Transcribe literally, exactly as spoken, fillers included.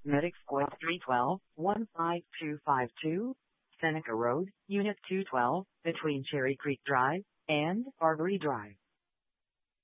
Medic Squad three twelve, one five two five two, Seneca Road, Unit two twelve, between Cherry Creek Drive and Barbary Drive.